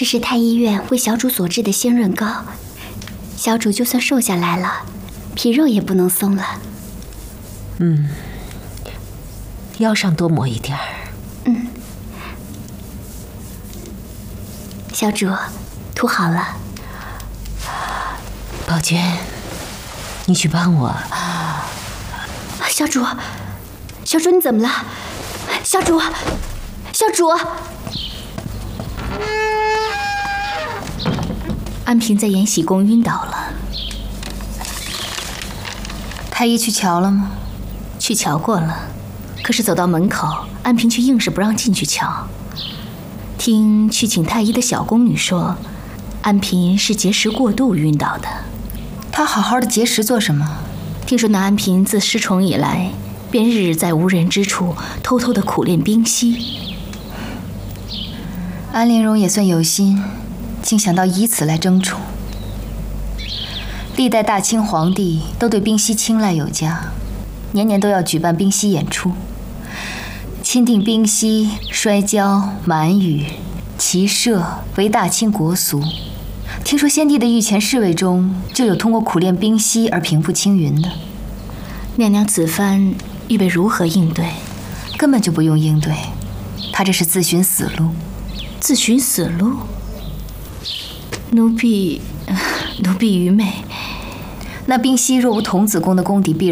这是太医院为小主所制的鲜润膏，小主就算瘦下来了，皮肉也不能松了。 腰上多抹一点儿。 小主，涂好了。 宝娟，你去帮我。 小主，小主你怎么了？小主，小主！ 安平在延禧宫晕倒了。 太医去瞧了吗？ 去瞧过了，可是走到门口，安平却硬是不让进去瞧。听去请太医的小宫女说，安平是节食过度晕倒的。 她好好的节食做什么？ 听说那安平自失宠以来，便日日在无人之处偷偷的苦练冰溪。 安陵容也算有心，竟想到以此来争宠。历代大清皇帝都对冰溪青睐有加，年年都要举办冰溪演出。钦定冰溪、摔跤、满语、骑射为大清国俗。听说先帝的御前侍卫中就有通过苦练冰溪而平步青云的。 娘娘此番预备如何应对？ 根本就不用应对，他这是自寻死路。 自寻死路？奴婢愚昧。 那冰溪若无童子功的功底，必